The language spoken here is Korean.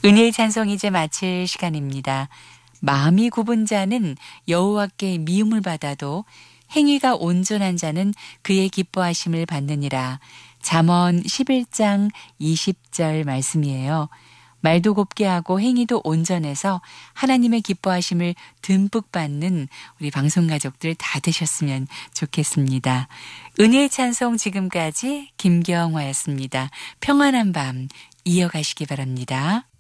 은혜의 찬송 이제 마칠 시간입니다. 마음이 굽은 자는 여호와께 미움을 받아도 행위가 온전한 자는 그의 기뻐하심을 받느니라. 잠언 11장 20절 말씀이에요. 말도 곱게 하고 행위도 온전해서 하나님의 기뻐하심을 듬뿍 받는 우리 방송가족들 다 되셨으면 좋겠습니다. 은혜의 찬송 지금까지 김경화였습니다. 평안한 밤 이어가시기 바랍니다.